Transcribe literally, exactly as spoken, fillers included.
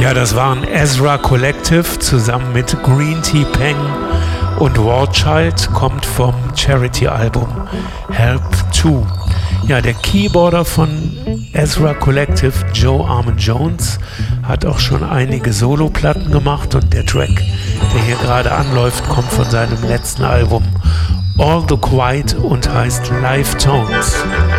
Ja, das waren Ezra Collective zusammen mit Green Tea Peng und War Child, kommt vom Charity-Album Help two. Ja, der Keyboarder von Ezra Collective, Joe Armon-Jones, hat auch schon einige Soloplatten gemacht und der Track, der hier gerade anläuft, kommt von seinem letzten Album All the Quiet und heißt Live Tones.